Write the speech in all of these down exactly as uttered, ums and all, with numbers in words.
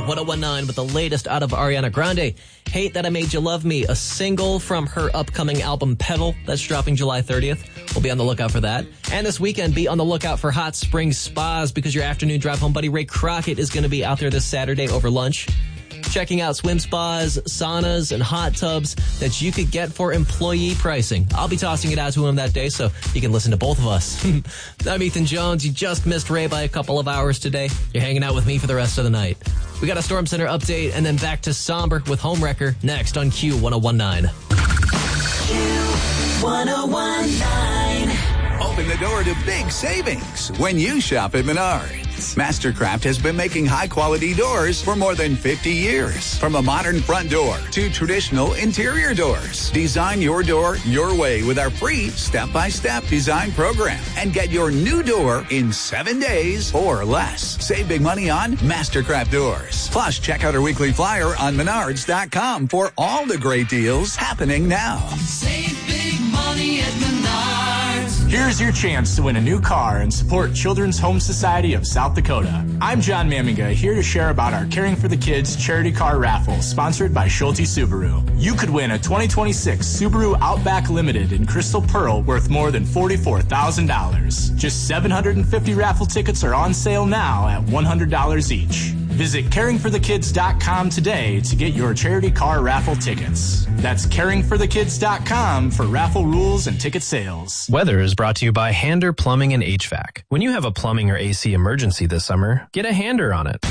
one oh one nine with the latest out of Ariana Grande. Hate That I Made You Love Me, a single from her upcoming album Petal that's dropping July thirtieth. We'll be on the lookout for that. And this weekend, be on the lookout for Hot Springs Spas because your afternoon drive home buddy Ray Crockett is going to be out there this Saturday over lunch. Checking out swim spas, saunas, and hot tubs that you could get for employee pricing. I'll be tossing it out to him that day, so you can listen to both of us. I'm Ethan Jones. You just missed Ray by a couple of hours today. You're hanging out with me for the rest of the night. We got a Storm Center update, and then back to Somber with Homewrecker next on Q one oh one nine. Q one oh one nine. Open the door to big savings when you shop at Menards. Mastercraft has been making high-quality doors for more than fifty years. From a modern front door to traditional interior doors. Design your door your way with our free step-by-step design program. And get your new door in seven days or less. Save big money on Mastercraft doors. Plus, check out our weekly flyer on menards dot com for all the great deals happening now. Save big money at Menards. Here's your chance to win a new car and support Children's Home Society of South Dakota. I'm John Mamiga, here to share about our Caring for the Kids charity car raffle sponsored by Schulte Subaru. You could win a twenty twenty-six Subaru Outback Limited in Crystal Pearl worth more than forty-four thousand dollars. Just seven hundred fifty raffle tickets are on sale now at one hundred dollars each. Visit caring for the kids dot com today to get your charity car raffle tickets. That's caring for the kids dot com for raffle rules and ticket sales. Weather is brought to you by Hander Plumbing and H V A C. When you have a plumbing or A C emergency this summer, get a Hander on it.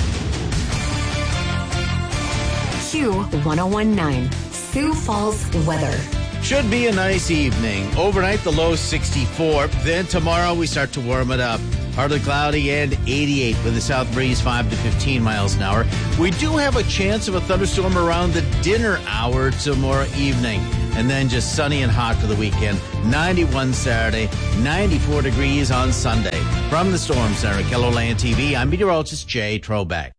Q one oh one nine, Sioux Falls weather. Should be a nice evening. Overnight, the low sixty-four. Then tomorrow, we start to warm it up. Partly cloudy and eighty-eight with a south breeze five to fifteen miles an hour. We do have a chance of a thunderstorm around the dinner hour tomorrow evening. And then just sunny and hot for the weekend. ninety-one Saturday, ninety-four degrees on Sunday. From the Storm Center, KELOLAND T V, I'm meteorologist Jay Trobeck.